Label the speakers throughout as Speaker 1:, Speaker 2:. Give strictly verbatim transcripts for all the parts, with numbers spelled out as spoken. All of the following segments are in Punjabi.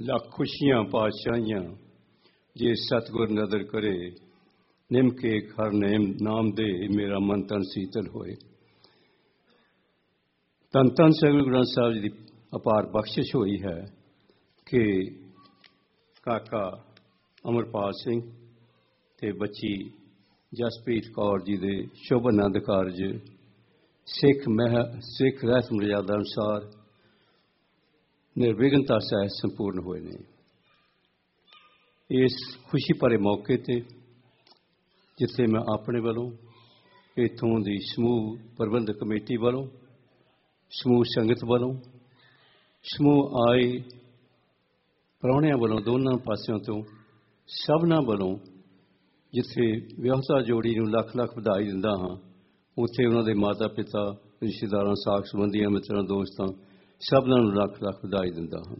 Speaker 1: ਲੱਖ ਖੁਸ਼ੀਆਂ ਪਾਤਸ਼ਾਹੀਆਂ ਜੇ ਸਤਿਗੁਰ ਨਦਰ ਕਰੇ, ਨਿਮ ਕੇ ਹਰ ਨੇਮ ਨਾਮ ਦੇ ਮੇਰਾ ਮਨ ਤਨ ਸੀਤਲ ਹੋਏ। ਧੰਨ ਧੰਨ ਸ੍ਰੀ ਗੁਰੂ ਗ੍ਰੰਥ ਸਾਹਿਬ ਜੀ ਦੀ ਅਪਾਰ ਬਖਸ਼ਿਸ਼ ਹੋਈ ਹੈ ਕਿ ਕਾਕਾ ਅਮਰਪਾਲ ਸਿੰਘ ਤੇ ਬੱਚੀ ਜਸਪ੍ਰੀਤ ਕੌਰ ਜੀ ਦੇ ਸ਼ੁਭ ਆਨੰਦ ਕਾਰਜ ਸਿੱਖ ਮਹਿ ਸਿੱਖ ਰਹਿਤ ਮਰਜ਼ਾਦਾ ਅਨੁਸਾਰ ਨਿਰਵਿਘਨਤਾ ਸਹਿਤ ਸੰਪੂਰਨ ਹੋਏ ਨੇ। ਇਸ ਖੁਸ਼ੀ ਭਰੇ ਮੌਕੇ 'ਤੇ ਜਿੱਥੇ ਮੈਂ ਆਪਣੇ ਵੱਲੋਂ, ਇੱਥੋਂ ਦੀ ਸਮੂਹ ਪ੍ਰਬੰਧਕ ਕਮੇਟੀ ਵੱਲੋਂ, ਸਮੂਹ ਸੰਗਤ ਵੱਲੋਂ, ਸਮੂਹ ਆਏ ਪ੍ਰਾਹੁਣਿਆਂ ਵੱਲੋਂ, ਦੋਨਾਂ ਪਾਸਿਆਂ ਤੋਂ ਸਭਨਾਂ ਵੱਲੋਂ ਜਿੱਥੇ ਵਿਆਹੁਤਾ ਜੋੜੀ ਨੂੰ ਲੱਖ ਲੱਖ ਵਧਾਈ ਦਿੰਦਾ ਹਾਂ, ਉੱਥੇ ਉਹਨਾਂ ਦੇ ਮਾਤਾ ਪਿਤਾ, ਰਿਸ਼ਤੇਦਾਰਾਂ, ਸਾਕ ਸੰਬੰਧੀਆਂ, ਮਿੱਤਰਾਂ, ਦੋਸਤਾਂ ਸਭਨਾਂ ਨੂੰ ਲੱਖ ਲੱਖ ਵਧਾਈ ਦਿੰਦਾ ਹਾਂ।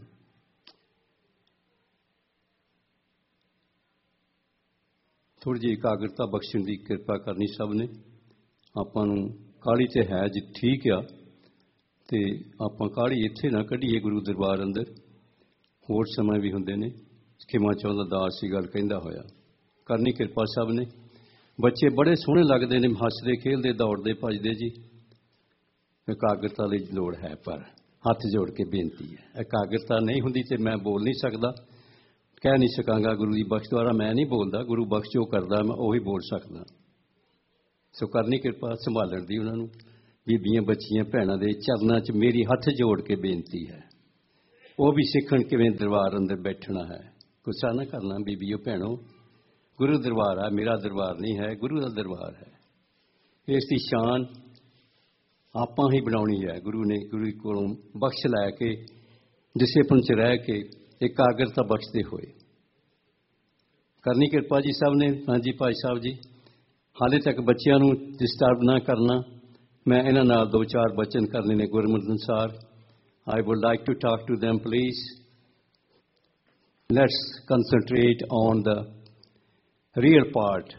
Speaker 1: ਥੋੜ੍ਹੀ ਜਿਹੀ ਇਕਾਗਰਤਾ ਬਖਸ਼ਣ ਦੀ ਕਿਰਪਾ ਕਰਨੀ ਸਭ ਨੇ। ਆਪਾਂ ਨੂੰ ਕਾਹਲੀ ਤੇ ਹੈ ਜੀ, ਠੀਕ ਆ, ਤੇ ਆਪਾਂ ਕਾਹਲੀ ਇੱਥੇ ਨਾ ਕੱਢੀਏ ਗੁਰੂ ਦਰਬਾਰ ਅੰਦਰ, ਹੋਰ ਸਮੇਂ ਵੀ ਹੁੰਦੇ ਨੇ। ਖਿਮਾ ਚਾਹੁੰਦਾ ਦਾਸ ਸੀ ਗੱਲ ਕਹਿੰਦਾ ਹੋਇਆ, ਕਰਨੀ ਕਿਰਪਾ ਸਭ ਨੇ। ਬੱਚੇ ਬੜੇ ਸੋਹਣੇ ਲੱਗਦੇ ਨੇ, ਹੱਸਦੇ ਖੇਲਦੇ ਦੌੜਦੇ ਭੱਜਦੇ ਜੀ। ਇਕਾਗਰਤਾ ਦੀ ਲੋੜ ਹੈ, ਪਰ ਹੱਥ ਜੋੜ ਕੇ ਬੇਨਤੀ ਹੈ, ਇਕਾਗਰਤਾ ਨਹੀਂ ਹੁੰਦੀ ਤੇ ਮੈਂ ਬੋਲ ਨਹੀਂ ਸਕਦਾ, ਕਹਿ ਨਹੀਂ ਸਕਾਂਗਾ। ਗੁਰੂ ਦੀ ਬਖਸ਼ ਦੁਆਰਾ ਮੈਂ ਨਹੀਂ ਬੋਲਦਾ, ਗੁਰੂ ਬਖਸ਼ ਜੋ ਕਰਦਾ ਮੈਂ ਉਹੀ ਬੋਲ ਸਕਦਾ। ਸੋ ਕਰਨੀ ਕਿਰਪਾ ਸੰਭਾਲਣ ਦੀ ਉਹਨਾਂ ਨੂੰ। ਬੀਬੀਆਂ, ਬੱਚੀਆਂ, ਭੈਣਾਂ ਦੇ ਚਰਨਾਂ 'ਚ ਮੇਰੀ ਹੱਥ ਜੋੜ ਕੇ ਬੇਨਤੀ ਹੈ, ਉਹ ਵੀ ਸਿੱਖਣ ਕਿਵੇਂ ਦਰਬਾਰ ਅੰਦਰ ਬੈਠਣਾ ਹੈ। ਗੁੱਸਾ ਨਾ ਕਰਨਾ ਬੀਬੀਓ ਭੈਣੋ, ਗੁਰੂ ਦਰਬਾਰ ਆ, ਮੇਰਾ ਦਰਬਾਰ ਨਹੀਂ ਹੈ, ਗੁਰੂ ਦਾ ਦਰਬਾਰ ਹੈ। ਇਸ ਦੀ ਸ਼ਾਨ ਆਪਾਂ ਹੀ ਬਣਾਉਣੀ ਹੈ। ਗੁਰੂ ਨੇ ਗੁਰੂ ਕੋਲੋਂ ਬਖਸ਼ ਲੈ ਕੇ, ਡਿਸਿਪਲਿਨ 'ਚ ਰਹਿ ਕੇ, ਇਕਾਗਰਤਾ ਬਖਸ਼ਦੇ ਹੋਏ। ਕਰਨੀ ਕਿਰਪਾ ਜੀ ਸਭ ਨੇ। ਹਾਂਜੀ ਭਾਈ ਸਾਹਿਬ ਜੀ, ਹਾਲੇ ਤੱਕ ਬੱਚਿਆਂ ਨੂੰ ਡਿਸਟਰਬ ਨਾ ਕਰਨਾ। ਮੈਂ ਇਹਨਾਂ ਨਾਲ ਦੋ ਚਾਰ ਬਚਨ ਕਰਨੇ ਨੇ ਗੁਰਮਤਿ ਅਨੁਸਾਰ। I would like to talk to them, please. Let's concentrate on the real part.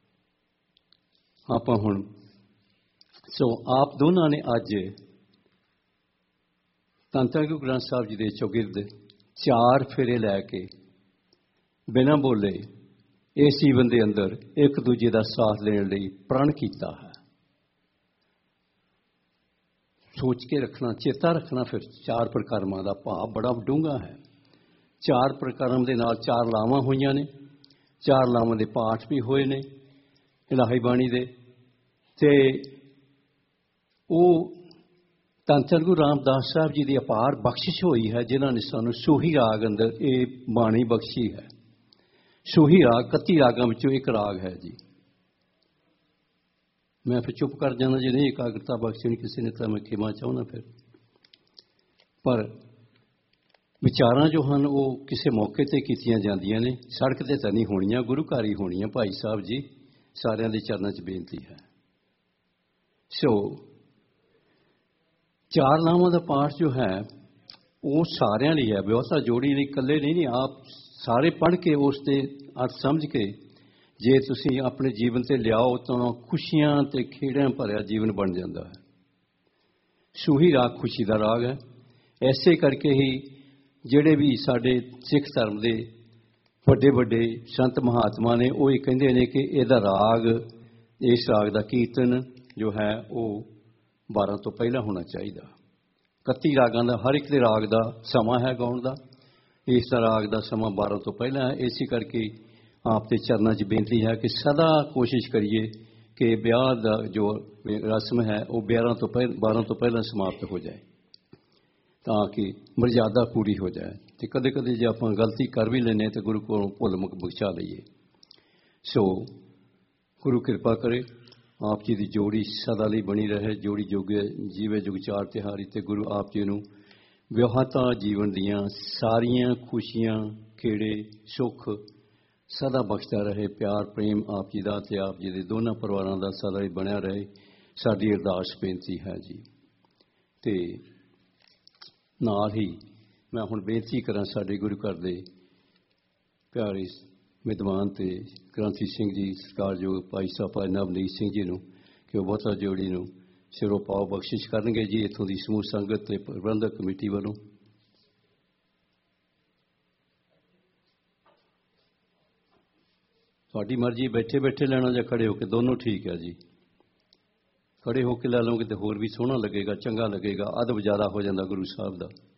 Speaker 1: ਆਪਾਂ ਹੁਣ ਸੋ ਆਪ ਦੋਨਾਂ ਨੇ ਅੱਜ ਧੰਨ ਧੰਨ ਗੁਰੂ ਗ੍ਰੰਥ ਸਾਹਿਬ ਜੀ ਦੇ ਚੌਗਿਰਦ ਚਾਰ ਫੇਰੇ ਲੈ ਕੇ ਬਿਨਾਂ ਬੋਲੇ ਇਸ ਜੀਵਨ ਦੇ ਅੰਦਰ ਇੱਕ ਦੂਜੇ ਦਾ ਸਾਥ ਲੈਣ ਲਈ ਪ੍ਰਣ ਕੀਤਾ ਹੈ। ਸੋਚ ਕੇ ਰੱਖਣਾ, ਚੇਤਾ ਰੱਖਣਾ। ਫਿਰ ਚਾਰ ਪ੍ਰਕਰਮਾਂ ਦਾ ਭਾਵ ਬੜਾ ਡੂੰਘਾ ਹੈ। ਚਾਰ ਪ੍ਰਕਰਮ ਦੇ ਨਾਲ ਚਾਰ ਲਾਵਾਂ ਹੋਈਆਂ ਨੇ, ਚਾਰ ਲਾਵਾਂ ਦੇ ਪਾਠ ਵੀ ਹੋਏ ਨੇ ਇਲਾਹੀ ਬਾਣੀ ਦੇ। ਤੇ ਉਹ ਧੰਨ ਧੰਨ ਗੁਰੂ ਰਾਮਦਾਸ ਸਾਹਿਬ ਜੀ ਦੀ ਅਪਾਰ ਬਖਸ਼ਿਸ਼ ਹੋਈ ਹੈ, ਜਿਨ੍ਹਾਂ ਨੇ ਸਾਨੂੰ ਸੂਹੀ ਰਾਗ ਅੰਦਰ ਇਹ ਬਾਣੀ ਬਖਸ਼ੀ ਹੈ। ਸੂਹੀ ਰਾਗ ਇਕੱਤੀ ਰਾਗਾਂ ਵਿੱਚੋਂ ਇੱਕ ਰਾਗ ਹੈ ਜੀ। ਮੈਂ ਫਿਰ ਚੁੱਪ ਕਰ ਜਾਂਦਾ ਜੇ ਨਹੀਂ ਇਕਾਗਰਤਾ ਬਖਸ਼ਣੀ ਕਿਸੇ ਨੇ ਤਾਂ ਮੈਂ ਖਿਮਾ ਚਾਹੁੰਦਾ ਫਿਰ। ਪਰ ਵਿਚਾਰਾਂ ਜੋ ਹਨ ਉਹ ਕਿਸੇ ਮੌਕੇ 'ਤੇ ਕੀਤੀਆਂ ਜਾਂਦੀਆਂ ਨੇ, ਸੜਕ 'ਤੇ ਤਾਂ ਨਹੀਂ ਹੋਣੀਆਂ, ਗੁਰੂ ਘਰ ਹੀ ਹੋਣੀਆਂ। ਭਾਈ ਸਾਹਿਬ ਜੀ ਸਾਰਿਆਂ ਦੇ ਚਰਨਾਂ 'ਚ ਬੇਨਤੀ ਹੈ। ਸੋ ਚਾਰ ਲਾਵਾਂ ਦਾ ਪਾਠ ਜੋ ਹੈ ਉਹ ਸਾਰਿਆਂ ਲਈ ਹੈ, ਵਿਆਹੁਤਾ ਜੋੜੀ ਲਈ ਇਕੱਲੇ ਨਹੀਂ। ਨਹੀਂ ਆਪ ਸਾਰੇ ਪੜ੍ਹ ਕੇ ਉਸ ਦੇ ਅਰਥ ਸਮਝ ਕੇ ਜੇ ਤੁਸੀਂ ਆਪਣੇ ਜੀਵਨ 'ਤੇ ਲਿਆਓ ਤਾਂ ਖੁਸ਼ੀਆਂ ਅਤੇ ਖੇੜਿਆਂ ਭਰਿਆ ਜੀਵਨ ਬਣ ਜਾਂਦਾ ਹੈ। ਸੂਹੀ ਰਾਗ ਖੁਸ਼ੀ ਦਾ ਰਾਗ ਹੈ। ਐਸੇ ਕਰਕੇ ਹੀ ਜਿਹੜੇ ਵੀ ਸਾਡੇ ਸਿੱਖ ਧਰਮ ਦੇ ਵੱਡੇ ਵੱਡੇ ਸੰਤ ਮਹਾਤਮਾ ਨੇ ਉਹ ਇਹ ਕਹਿੰਦੇ ਨੇ ਕਿ ਇਹਦਾ ਰਾਗ, ਇਸ ਰਾਗ ਦਾ ਕੀਰਤਨ ਜੋ ਹੈ ਉਹ ਬਾਰਾਂ ਤੋਂ ਪਹਿਲਾਂ ਹੋਣਾ ਚਾਹੀਦਾ। ਇਕੱਤੀ ਰਾਗਾਂ ਦਾ ਹਰ ਇੱਕ ਦੇ ਰਾਗ ਦਾ ਸਮਾਂ ਹੈ ਗਾਉਣ ਦਾ, ਇਸ ਦਾ ਰਾਗ ਦਾ ਸਮਾਂ ਬਾਰਾਂ ਤੋਂ ਪਹਿਲਾਂ ਹੈ। ਇਸੇ ਕਰਕੇ ਆਪ ਦੇ ਚਰਨਾਂ 'ਚ ਬੇਨਤੀ ਹੈ ਕਿ ਸਦਾ ਕੋਸ਼ਿਸ਼ ਕਰੀਏ ਕਿ ਵਿਆਹ ਦਾ ਜੋ ਰਸਮ ਹੈ ਉਹ ਬਾਰਾਂ ਤੋਂ ਪਹਿਲਾਂ ਬਾਰਾਂ ਤੋਂ ਪਹਿਲਾਂ ਸਮਾਪਤ ਹੋ ਜਾਏ, ਤਾਂ ਕਿ ਮਰਜ਼ਾਦਾ ਪੂਰੀ ਹੋ ਜਾਏ। ਅਤੇ ਕਦੇ ਕਦੇ ਜੇ ਆਪਾਂ ਗਲਤੀ ਕਰ ਵੀ ਲੈਂਦੇ ਤਾਂ ਗੁਰੂ ਕੋਲੋਂ ਭੁੱਲ ਮੁਕ ਬਖਸ਼ਾ ਲਈਏ। ਸੋ ਗੁਰੂ ਕਿਰਪਾ ਕਰੇ ਆਪ ਜੀ ਦੀ ਜੋੜੀ ਸਦਾ ਲਈ ਬਣੀ ਰਹੇ, ਜੋੜੀ ਜੋਗੇ ਜੀਵੇ ਜੁਗ ਚਾਰ ਤਿਹਾਰੀ। ਅਤੇ ਗੁਰੂ ਆਪ ਜੀ ਨੂੰ ਵਿਆਹਤਾ ਜੀਵਨ ਦੀਆਂ ਸਾਰੀਆਂ ਖੁਸ਼ੀਆਂ, ਖੇੜੇ, ਸੁੱਖ ਸਦਾ ਬਖਸ਼ਦਾ ਰਹੇ। ਪਿਆਰ ਪ੍ਰੇਮ ਆਪ ਜੀ ਦਾ ਅਤੇ ਆਪ ਜੀ ਦੇ ਦੋਨਾਂ ਪਰਿਵਾਰਾਂ ਦਾ ਸਦਾ ਹੀ ਬਣਿਆ ਰਹੇ, ਸਾਡੀ ਅਰਦਾਸ ਬੇਨਤੀ ਹੈ ਜੀ। ਅਤੇ ਨਾਲ ਹੀ ਮੈਂ ਹੁਣ ਬੇਨਤੀ ਕਰਾਂ ਸਾਡੇ ਗੁਰੂ ਘਰ ਦੇ ਪਿਆਰੇ ਵਿਦਵਾਨ ਅਤੇ ਗ੍ਰੰਥੀ ਸਿੰਘ ਜੀ, ਸਤਿਕਾਰਯੋਗ ਭਾਈ ਸਾਹਿਬ ਭਾਈ ਨਵਨੀਤ ਸਿੰਘ ਜੀ ਨੂੰ, ਕਿ ਉਹ ਬਹੁਤਾ ਜੋੜੀ ਨੂੰ ਸਿਰੋਂ ਪਾਓ ਬਖਸ਼ਿਸ਼ ਕਰਨਗੇ ਜੀ ਇੱਥੋਂ ਦੀ ਸਮੂਹ ਸੰਗਤ ਅਤੇ ਪ੍ਰਬੰਧਕ ਕਮੇਟੀ ਵੱਲੋਂ। ਤੁਹਾਡੀ ਮਰਜ਼ੀ ਬੈਠੇ ਬੈਠੇ ਲੈਣਾ ਜਾਂ ਖੜੇ ਹੋ ਕੇ, ਦੋਨੋਂ ਠੀਕ ਹੈ ਜੀ। ਖੜੇ ਹੋ ਕੇ ਲੈ ਲਓਗੇ ਤੇ ਹੋਰ ਵੀ ਸੋਹਣਾ ਲੱਗੇਗਾ, ਚੰਗਾ ਲੱਗੇਗਾ, ਅਦਬ ਜ਼ਿਆਦਾ ਹੋ ਜਾਂਦਾ ਗੁਰੂ ਸਾਹਿਬ ਦਾ।